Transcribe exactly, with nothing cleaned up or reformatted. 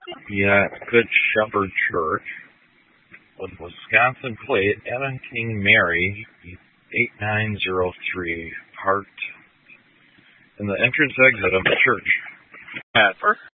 Yeah, Good Shepherd Church with Wisconsin plate, Evan King Mary, eight nine zero three, part in the entrance exit of the church. At first,